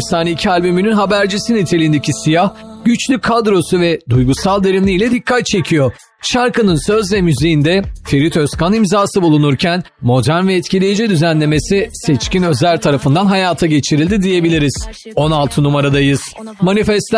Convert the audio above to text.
Efsane 2 albümünün habercisi niteliğindeki Siyah, güçlü kadrosu ve duygusal derinliğiyle dikkat çekiyor. Şarkının söz ve müziğinde Ferit Özkan imzası bulunurken modern ve etkileyici düzenlemesi Seçkin Özer tarafından hayata geçirildi diyebiliriz. 16 numaradayız. Manifest'ten